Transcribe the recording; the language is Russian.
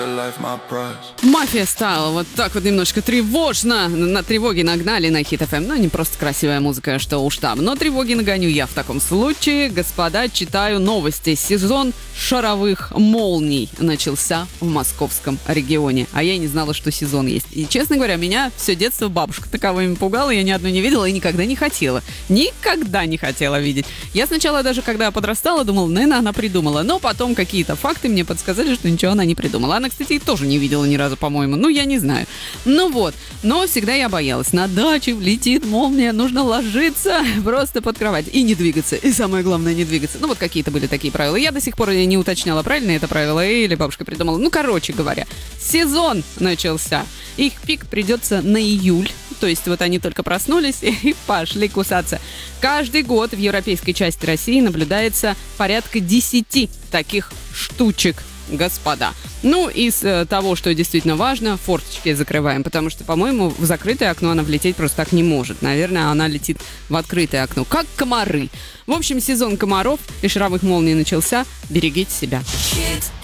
Мафия стала вот так вот немножко тревожно. На тревоги нагнали на Хит FM. Ну, не просто красивая музыка, что уж там. Но тревоги нагоню я в таком случае. Господа, читаю новости. Сезон шаровых молний начался в московском регионе. А я и не знала, что сезон есть. И, честно говоря, меня все детство бабушка таковыми пугала. Я ни одной не видела и никогда не хотела. Никогда не хотела видеть. Я сначала даже, когда подрастала, думала, наверное, она придумала. Но потом какие-то факты мне подсказали, что ничего она не придумала. Она, кстати, тоже не видела ни разу, по-моему. Ну, я не знаю. Ну вот. Но всегда я боялась. На даче летит молния, нужно ложиться просто под кровать и не двигаться. И самое главное, не двигаться. Ну, вот какие-то были такие правила. Я до сих пор не уточняла, правильно это правило или бабушка придумала. Ну, короче говоря, сезон начался. Их пик придется на июль. То есть вот они только проснулись и пошли кусаться. Каждый год в европейской части России наблюдается порядка 10 таких штучек, господа. Ну, из того, что действительно важно, форточки закрываем, потому что, по-моему, в закрытое окно она влететь просто так не может. Наверное, она летит в открытое окно, как комары. В общем, сезон комаров и шаровых молний начался. Берегите себя.